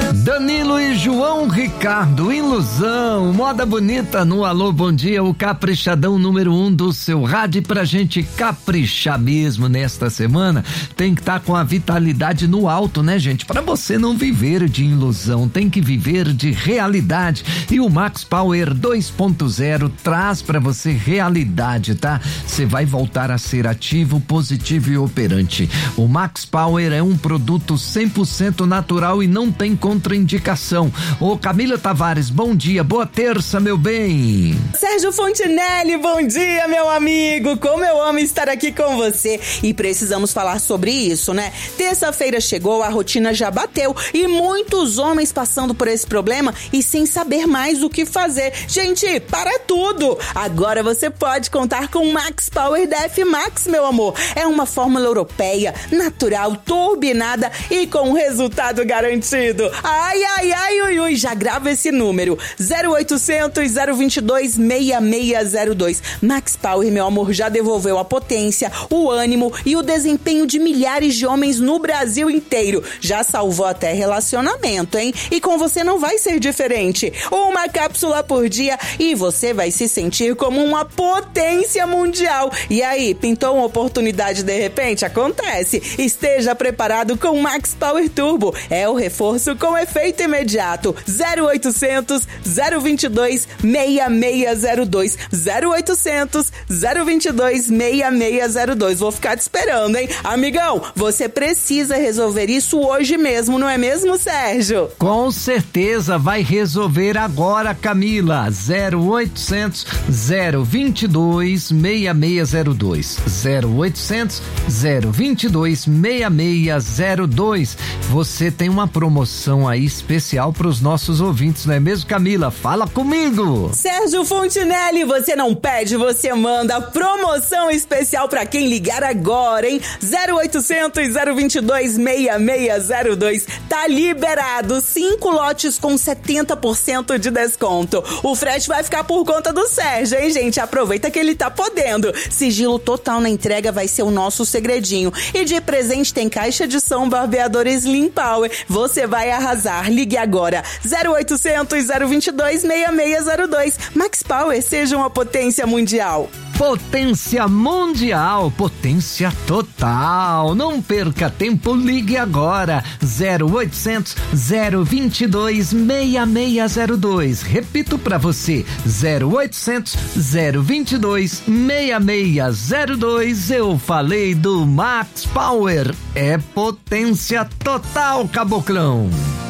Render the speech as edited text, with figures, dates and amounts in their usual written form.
Danilo e João Ricardo, Ilusão, moda bonita no Alô Bom Dia, o caprichadão número 1 do seu rádio. Pra gente caprichar mesmo nesta semana, tem que estar com a vitalidade no alto, né, gente? Pra você não viver de ilusão, tem que viver de realidade. E o Max Power 2.0 traz pra você realidade, tá? Você vai voltar a ser ativo, positivo e operante. O Max Power é um produto 100% natural e não tem contraindicação. Ô Camila Tavares, bom dia, boa terça, meu bem. Sérgio Fontinelli, bom dia, meu amigo, como eu amo estar aqui com você. E precisamos falar sobre isso, né? Terça-feira chegou, a rotina já bateu e muitos homens passando por esse problema e sem saber mais o que fazer. Gente, para tudo! Agora você pode contar com o Max Power da F-Max, meu amor. É uma fórmula europeia, natural, turbinada e com resultado garantido. Ai, ai, ai, ui, ui, já grava esse número, 0800 022 6602. Max Power, meu amor, já devolveu a potência, o ânimo e o desempenho de milhares de homens no Brasil inteiro. Já salvou até relacionamento, hein? E com você não vai ser diferente. Uma cápsula por dia e você vai se sentir como uma potência mundial. E aí, pintou uma oportunidade de repente? Acontece. Esteja preparado com Max Power Turbo. É o reforço com efeito imediato. 0800 022 6602. 0800 022 6602. Vou ficar te esperando, hein? Amigão, você precisa resolver isso hoje mesmo, não é mesmo, Sérgio? Com certeza vai resolver agora, Camila. 0800 022 6602. 0800 022 6602. Você tem uma promoção aí especial para os nossos ouvintes, não é mesmo, Camila? Fala comigo! Sérgio Fontinelli, você não pede, você manda. Promoção especial para quem ligar agora, hein? 0800 022 6602. Tá liberado 5 lotes com 70% de desconto. O frete vai ficar por conta do Sérgio, hein, gente? Aproveita que ele tá podendo. Sigilo total na entrega vai ser o nosso segredinho. E de presente tem caixa de som, barbeador Slim Power. Você vai arrasar. Ligue agora. 0800 022 6602. Max Power, seja uma potência mundial. Potência mundial, potência total. Não perca tempo, ligue agora. 0800 022 6602. Repito para você, 0800 022 6602. Eu falei do Max Power. É potência total, caboclão.